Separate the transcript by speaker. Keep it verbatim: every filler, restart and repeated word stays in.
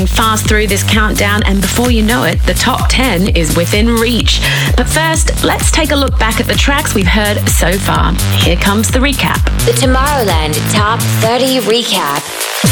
Speaker 1: fast through this countdown, and before you know it, the top ten is within reach. But first, let's take a look back at the tracks we've heard so far. Here comes the recap.
Speaker 2: The Tomorrowland Top thirty Recap.